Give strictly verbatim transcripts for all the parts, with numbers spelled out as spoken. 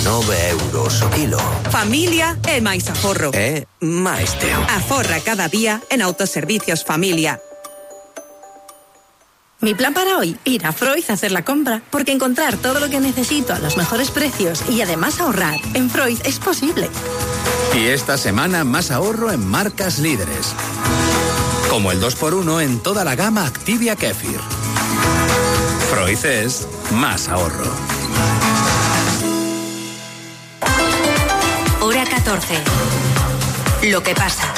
nove euros o kilo. Familia é máis aforro. É máis teo. Aforra cada día en Autoservicios Familia. Mi plan para hoy, ir a Freud a hacer la compra, porque encontrar todo lo que necesito a los mejores precios y además ahorrar en Freud es posible. Y esta semana más ahorro en marcas líderes, como el dos por uno en toda la gama Activia Kefir. Freud es más ahorro. Hora catorce. Lo que pasa.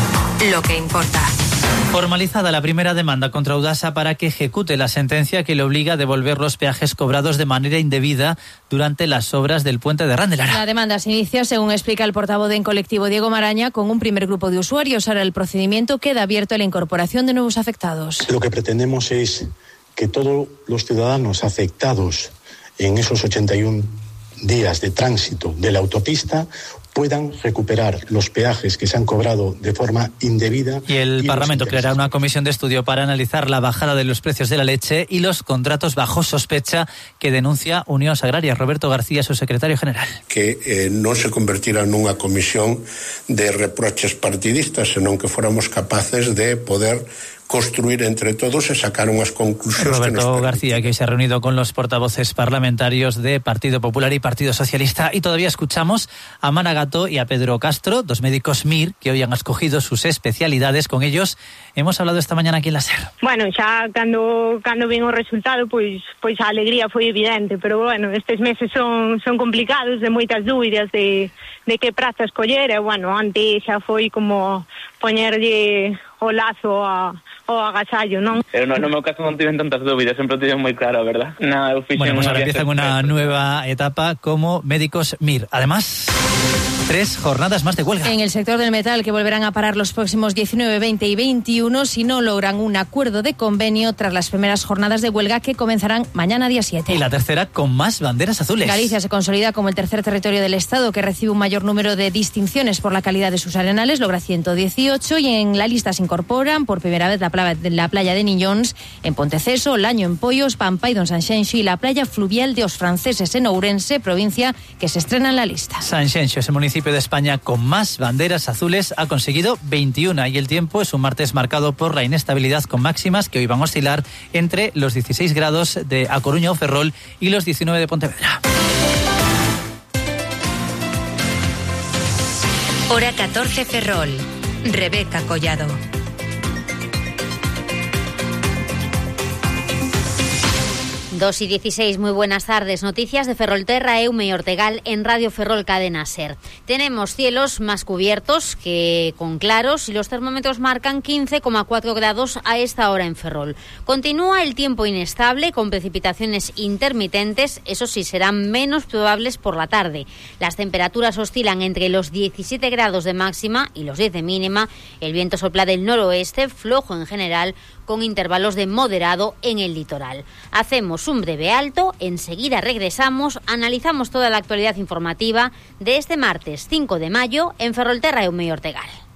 Lo que importa. Formalizada la primera demanda contra Audasa para que ejecute la sentencia que le obliga a devolver los peajes cobrados de manera indebida durante las obras del puente de Randelara. La demanda se inicia, según explica el portavoz del colectivo Diego Maraña, con un primer grupo de usuarios. Ahora el procedimiento queda abierto a la incorporación de nuevos afectados. Lo que pretendemos es que todos los ciudadanos afectados en esos ochenta y un días de tránsito de la autopista puedan recuperar los peajes que se han cobrado de forma indebida. Y el y Parlamento creará una comisión de estudio para analizar la bajada de los precios de la leche y los contratos bajo sospecha que denuncia Unión Agraria. Roberto García, su secretario general. Que eh, non se convertira nunha comisión de reproches partidistas, senón que fóramos capaces de poder construir entre todos y sacar unas conclusiones. Roberto que García, que se ha reunido con los portavoces parlamentarios de Partido Popular y Partido Socialista. Y todavía escuchamos a Mana Gato y a Pedro Castro, dos médicos M I R, que hoy han escogido sus especialidades. Con ellos hemos hablado esta mañana aquí en la SER. Bueno, xa cando, cando vin o resultado, pois, pois a alegría foi evidente, pero bueno, estes meses son, son complicados, de moitas dúbidas de, de que praza escoller, e bueno, antes xa foi como poñerlle o lazo a, o agasallo, non? Pero no, no meu caso non tiven tantas dúbidas, sempre o tiven moi claro, verdad? Nada, eu bueno, pues ahora empiezan una nueva etapa como médicos M I R. Además, tres jornadas más de huelga. En el sector del metal, que volverán a parar los próximos diecinueve, veinte y veintiuno si no logran un acuerdo de convenio tras las primeras jornadas de huelga que comenzarán mañana día siete. Y la tercera con más banderas azules. Galicia se consolida como el tercer territorio del Estado que recibe un mayor número de distinciones por la calidad de sus arenales, logra ciento dieciocho, y en la lista se incorporan por primera vez la playa de, la playa de Niñóns, en Ponteceso, Laño en Poios, Pampaido en Sanxenxo y la playa fluvial de Os Franceses en Ourense, provincia que se estrena en la lista. Sanxenxo es el municipio de España con más banderas azules, ha conseguido veintiuna, y el tiempo es un martes marcado por la inestabilidad con máximas que hoy van a oscilar entre los dieciséis grados de A Coruña o Ferrol y los diecinueve de Pontevedra. Hora catorce Ferrol. Rebeca Collado. dos y dieciséis, muy buenas tardes. Noticias de Ferrolterra, Eume y Ortegal en Radio Ferrol Cadena SER. Tenemos cielos más cubiertos que con claros y los termómetros marcan quince coma cuatro grados a esta hora en Ferrol. Continúa el tiempo inestable con precipitaciones intermitentes, eso sí serán menos probables por la tarde. Las temperaturas oscilan entre los diecisiete grados de máxima y los diez de mínima. El viento sopla del noroeste, flojo en general, con intervalos de moderado en el litoral. Hacemos un breve alto, enseguida regresamos, analizamos toda la actualidad informativa de este martes cinco de mayo en Ferrolterra, Eume y Ortegal.